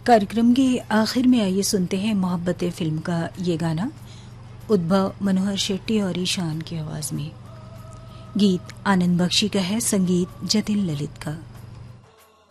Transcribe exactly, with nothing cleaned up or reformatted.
कार्यक्रम के आखिर में आइए सुनते हैं मोहब्बत फिल्म का ये गाना उद्भव मनोहर शेट्टी और ईशान की आवाज में। गीत आनंद बख्शी का है, संगीत जतिन ललित का।